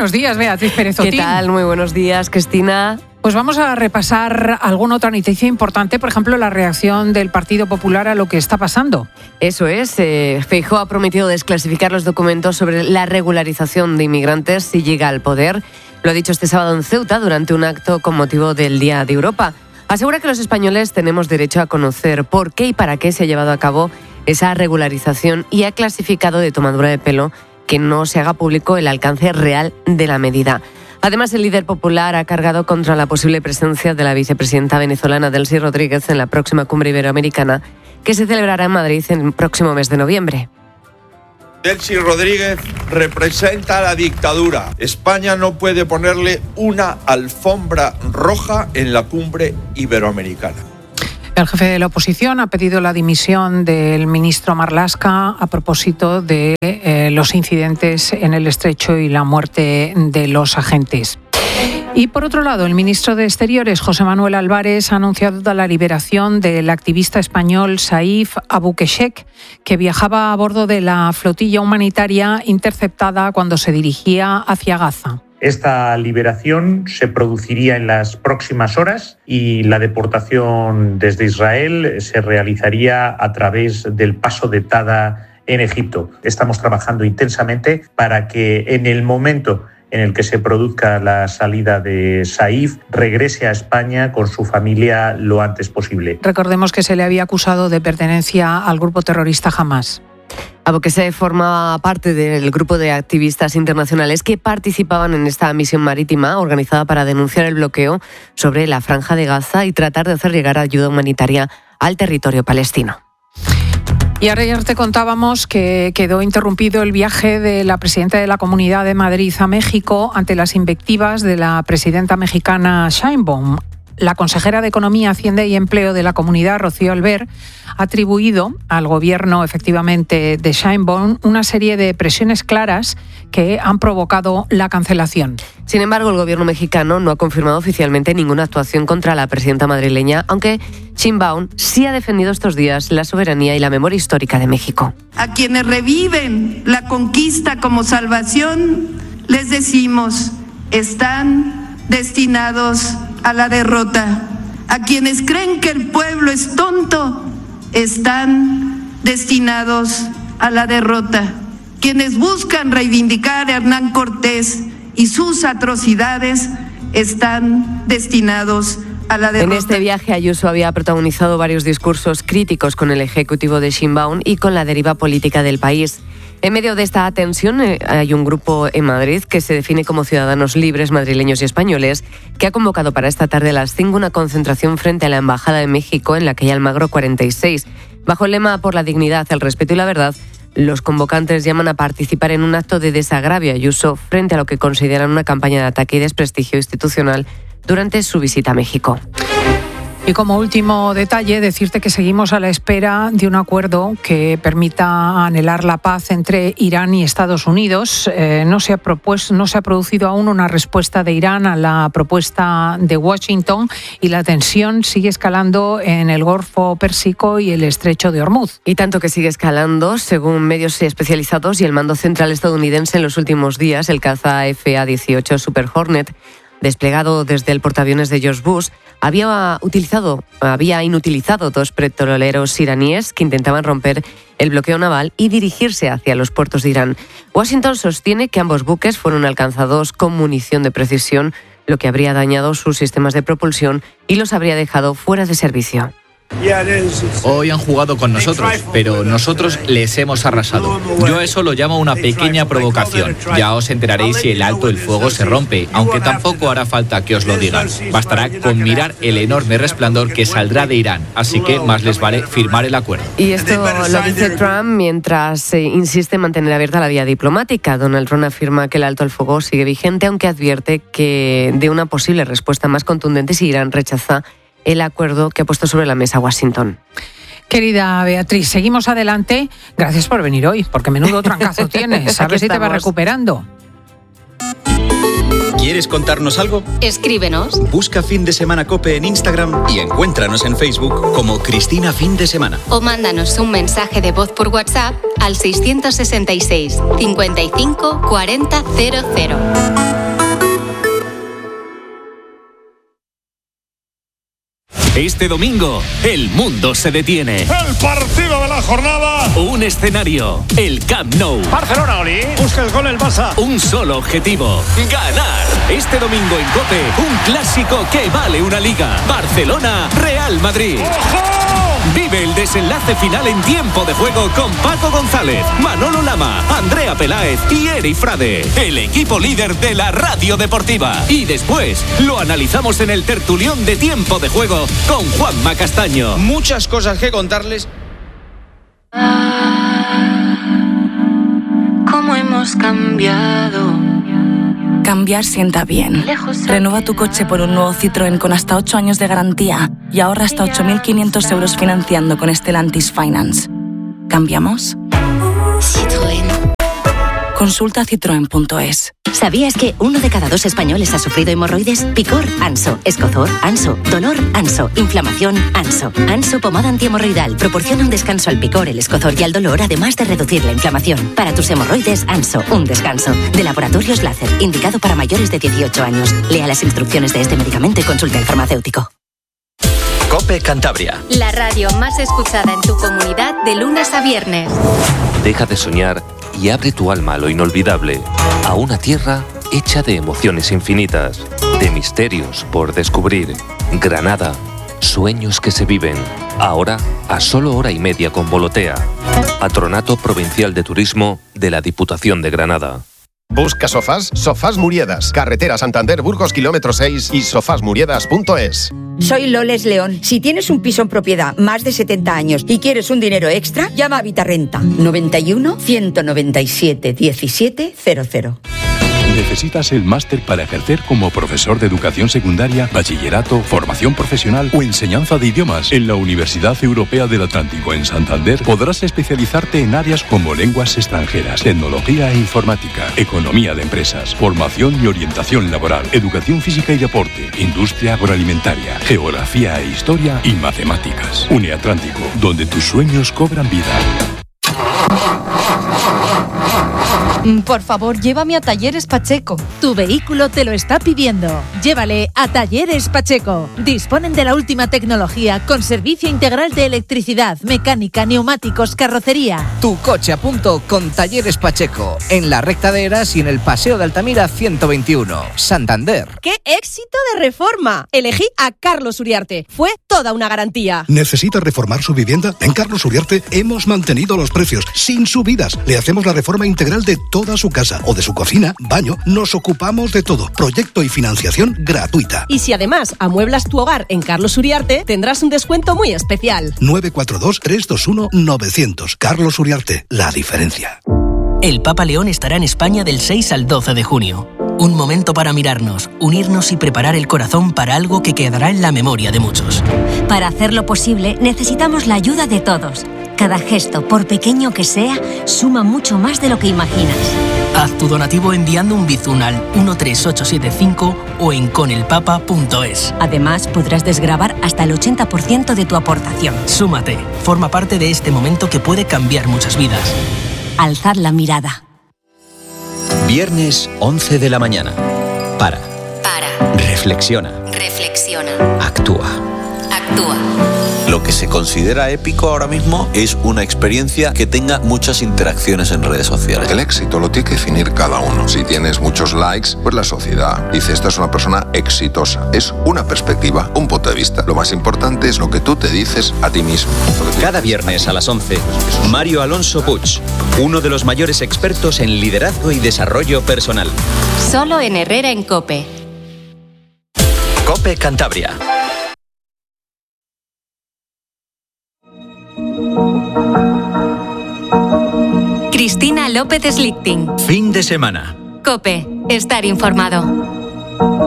buenos días, Beatriz Pérez Otín. ¿Qué tal? Muy buenos días, Cristina. Pues vamos a repasar alguna otra noticia importante, por ejemplo, la reacción del Partido Popular a lo que está pasando. Eso es, Feijóo ha prometido desclasificar los documentos sobre la regularización de inmigrantes si llega al poder. Lo ha dicho este sábado en Ceuta durante un acto con motivo del Día de Europa. Asegura que los españoles tenemos derecho a conocer por qué y para qué se ha llevado a cabo esa regularización y ha clasificado de tomadura de pelo que no se haga público el alcance real de la medida. Además, el líder popular ha cargado contra la posible presencia de la vicepresidenta venezolana Delcy Rodríguez en la próxima cumbre iberoamericana que se celebrará en Madrid en el próximo mes de noviembre. Delcy Rodríguez representa la dictadura. España no puede ponerle una alfombra roja en la cumbre iberoamericana. El jefe de la oposición ha pedido la dimisión del ministro Marlaska a propósito de los incidentes en el Estrecho y la muerte de los agentes. Y por otro lado, el ministro de Exteriores, José Manuel Álvarez, ha anunciado la liberación del activista español Saif Abukeshek, que viajaba a bordo de la flotilla humanitaria interceptada cuando se dirigía hacia Gaza. Esta liberación se produciría en las próximas horas y la deportación desde Israel se realizaría a través del paso de Tada en Egipto. Estamos trabajando intensamente para que en el momento en el que se produzca la salida de Saif, regrese a España con su familia lo antes posible. Recordemos que se le había acusado de pertenencia al grupo terrorista Hamás. Abukeshek formaba parte del grupo de activistas internacionales que participaban en esta misión marítima organizada para denunciar el bloqueo sobre la Franja de Gaza y tratar de hacer llegar ayuda humanitaria al territorio palestino. Y ahora ya te contábamos que quedó interrumpido el viaje de la presidenta de la Comunidad de Madrid a México ante las invectivas de la presidenta mexicana Sheinbaum. La consejera de Economía, Hacienda y Empleo de la comunidad, Rocío Albert, ha atribuido al gobierno, efectivamente, de Sheinbaum una serie de presiones claras que han provocado la cancelación. Sin embargo, el gobierno mexicano no ha confirmado oficialmente ninguna actuación contra la presidenta madrileña, aunque Sheinbaum sí ha defendido estos días la soberanía y la memoria histórica de México. A quienes reviven la conquista como salvación, les decimos, están destinados a la derrota. A quienes creen que el pueblo es tonto, están destinados a la derrota. Quienes buscan reivindicar a Hernán Cortés y sus atrocidades, están destinados a la derrota. En este viaje, Ayuso había protagonizado varios discursos críticos con el ejecutivo de Sheinbaum y con la deriva política del país. En medio de esta tensión hay un grupo en Madrid que se define como Ciudadanos Libres Madrileños y Españoles que ha convocado para esta tarde a las 5 una concentración frente a la Embajada de México en la calle Almagro 46. Bajo el lema Por la dignidad, el respeto y la verdad, los convocantes llaman a participar en un acto de desagravio a Ayuso frente a lo que consideran una campaña de ataque y desprestigio institucional durante su visita a México. Y como último detalle, decirte que seguimos a la espera de un acuerdo que permita anhelar la paz entre Irán y Estados Unidos. No se ha producido aún una respuesta de Irán a la propuesta de Washington y la tensión sigue escalando en el Golfo Pérsico y el Estrecho de Hormuz. Y tanto que sigue escalando, según medios especializados y el mando central estadounidense en los últimos días, el caza F-18 Super Hornet, desplegado desde el portaaviones de George Bush, había inutilizado 2 petroleros iraníes que intentaban romper el bloqueo naval y dirigirse hacia los puertos de Irán. Washington sostiene que ambos buques fueron alcanzados con munición de precisión, lo que habría dañado sus sistemas de propulsión y los habría dejado fuera de servicio. Hoy han jugado con nosotros, pero nosotros les hemos arrasado. Yo a eso lo llamo una pequeña provocación. Ya os enteraréis si el alto el fuego se rompe, aunque tampoco hará falta que os lo digan. Bastará con mirar el enorme resplandor que saldrá de Irán, así que más les vale firmar el acuerdo. Y esto lo dice Trump mientras insiste en mantener abierta la vía diplomática. Donald Trump afirma que el alto el fuego sigue vigente, aunque advierte que de una posible respuesta más contundente si Irán rechaza el acuerdo que ha puesto sobre la mesa Washington. Querida Beatriz, seguimos adelante. Gracias por venir hoy, porque menudo trancazo tienes. A ver si te vas recuperando. ¿Quieres contarnos algo? Escríbenos. Busca Fin de Semana COPE en Instagram y encuéntranos en Facebook como Cristina Fin de Semana. O mándanos un mensaje de voz por WhatsApp al 666 55 40 00. Este domingo, el mundo se detiene. El partido de la jornada. Un escenario, el Camp Nou. Barcelona, Oli. Busca el gol el Barça. Un solo objetivo, ganar. Este domingo en COPE, un clásico que vale una liga. Barcelona-Real Madrid. ¡Ojo! Vive el desenlace final en tiempo de juego con Paco González, Manolo Lama, Andrea Peláez y Eri Frade, el equipo líder de la radio deportiva. Y después lo analizamos en el tertulión de tiempo de juego con Juanma Castaño. Muchas cosas que contarles. ¿Cómo hemos cambiado? Cambiar sienta bien. Renueva tu coche por un nuevo Citroën con hasta 8 años de garantía y ahorra hasta 8.500 euros financiando con Stellantis Finance. ¿Cambiamos? Citroën. Consulta citroen.es. ¿Sabías que 1 de cada 2 españoles ha sufrido hemorroides? Picor, Anso. Escozor, Anso. Dolor, Anso. Inflamación, Anso. Anso pomada antihemorroidal proporciona un descanso al picor, el escozor y al dolor, además de reducir la inflamación. Para tus hemorroides, Anso. Un descanso. De Laboratorios Láser. Indicado para mayores de 18 años. Lea las instrucciones de este medicamento y consulte al farmacéutico. COPE Cantabria. La radio más escuchada en tu comunidad de lunes a viernes. Deja de soñar y abre tu alma a lo inolvidable, a una tierra hecha de emociones infinitas, de misterios por descubrir. Granada, sueños que se viven, ahora a solo hora y media con Volotea. Patronato Provincial de Turismo de la Diputación de Granada. Busca sofás, Sofás Muriedas, carretera Santander Burgos kilómetro 6 y sofasmuriedas.es. Soy Loles León. Si tienes un piso en propiedad más de 70 años y quieres un dinero extra, llama a Vitarrenta 91 197 1700. ¿Necesitas el máster para ejercer como profesor de educación secundaria, bachillerato, formación profesional o enseñanza de idiomas? En la Universidad Europea del Atlántico en Santander podrás especializarte en áreas como lenguas extranjeras, tecnología e informática, economía de empresas, formación y orientación laboral, educación física y deporte, industria agroalimentaria, geografía e historia y matemáticas. Uniatlántico, donde tus sueños cobran vida. Por favor, llévame a Talleres Pacheco. Tu vehículo te lo está pidiendo. Llévale a Talleres Pacheco. Disponen de la última tecnología con servicio integral de electricidad, mecánica, neumáticos, carrocería. Tu coche a punto con Talleres Pacheco. En la recta de Eras y en el Paseo de Altamira 121, Santander. ¡Qué éxito de reforma! Elegí a Carlos Uriarte. Fue toda una garantía. ¿Necesita reformar su vivienda? En Carlos Uriarte hemos mantenido los precios sin subidas. Le hacemos la reforma integral de toda su casa o de su cocina, baño. Nos ocupamos de todo. Proyecto y financiación gratuita. Y si además amueblas tu hogar en Carlos Uriarte, tendrás un descuento muy especial. 942-321-900. Carlos Uriarte, la diferencia. El Papa León estará en España del 6 al 12 de junio. Un momento para mirarnos, unirnos y preparar el corazón para algo que quedará en la memoria de muchos. Para hacerlo posible, necesitamos la ayuda de todos. Cada gesto, por pequeño que sea, suma mucho más de lo que imaginas. Haz tu donativo enviando un bizum al 13875 o en conelpapa.es. Además, podrás desgravar hasta el 80% de tu aportación. Súmate, forma parte de este momento que puede cambiar muchas vidas. Alzad la mirada. Viernes 11 de la mañana. Para. Reflexiona. Actúa. Lo que se considera épico ahora mismo es una experiencia que tenga muchas interacciones en redes sociales. El éxito lo tiene que definir cada uno. Si tienes muchos likes, pues la sociedad dice esta es una persona exitosa. Es una perspectiva, un punto de vista. Lo más importante es lo que tú te dices a ti mismo. Cada viernes a las 11, Mario Alonso Puig, uno de los mayores expertos en liderazgo y desarrollo personal. Solo en Herrera en COPE. COPE Cantabria. Cristina López Slichting. Fin de semana. COPE. Estar informado.